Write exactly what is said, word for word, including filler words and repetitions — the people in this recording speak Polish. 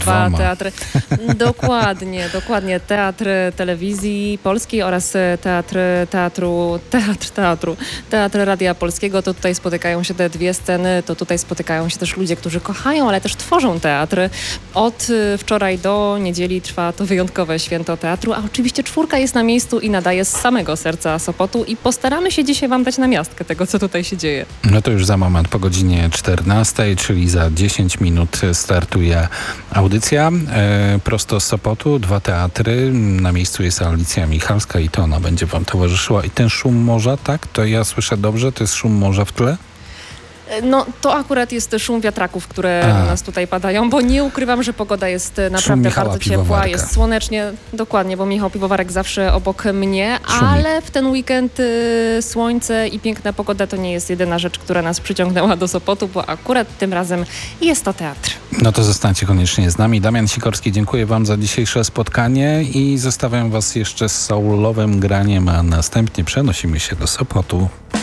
Dwoma. teatry. Dokładnie, dokładnie. Teatr Telewizji Polskiej oraz teatr teatru, teatr teatru, teatr Radia Polskiego. To tutaj spotykają się te dwie sceny, to tutaj spotykają się też ludzie, którzy kochają, ale też tworzą teatr. Od wczoraj do niedzieli trwa to wyjątkowe święto teatru, a oczywiście czwórka jest na miejscu i nadaje z samego serca Sopotu i postaramy się dzisiaj wam dać namiastkę tego, co tutaj się dzieje. No to już za moment po godzinie czternastej, czyli za dziesięć minut startuje audycja. E, prosto z Sopotu, dwa teatry. Na miejscu jest Alicja Michalska i to ona będzie wam towarzyszyła. I ten szum morza, tak? To ja słyszę dobrze? To jest szum morza w tle? No to akurat jest szum wiatraków, które A. u nas tutaj padają, bo nie ukrywam, że pogoda jest naprawdę Michała bardzo ciepła, Piwowarka. jest słonecznie, dokładnie, bo Michał Piwowarek zawsze obok mnie, Szumi. ale w ten weekend y, słońce i piękna pogoda to nie jest jedyna rzecz, która nas przyciągnęła do Sopotu, bo akurat tym razem jest to teatr. No to zostańcie koniecznie z nami. Damian Sikorski, dziękuję wam za dzisiejsze spotkanie i zostawiam was jeszcze z soulowym graniem, a następnie przenosimy się do Sopotu.